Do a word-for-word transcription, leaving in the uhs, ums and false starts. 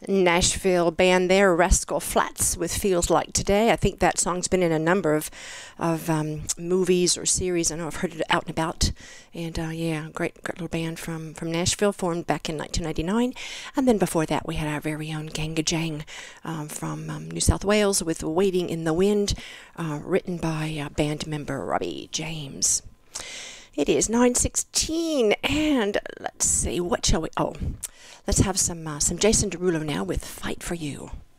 Nashville band there, Rascal Flatts, with Feels Like Today. I think that song's been in a number of of um, movies or series. I know I've heard it out and about. And uh, yeah, great, great little band from, from Nashville, formed back in nineteen ninety-nine. And then before that, we had our very own Ganga Jang um, from um, New South Wales with Waiting in the Wind, uh, written by uh, band member Robbie James. It is nine sixteen, and let's see, what shall we, oh, let's have some uh, some Jason Derulo now with Fight for You.